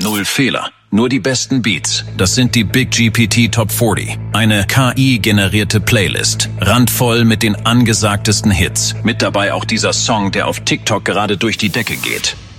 Null Fehler, nur die besten Beats. Das sind die Big GPT Top 40. Eine KI-generierte Playlist, randvoll mit den angesagtesten Hits. Mit dabei auch dieser Song, der auf TikTok gerade durch die Decke geht.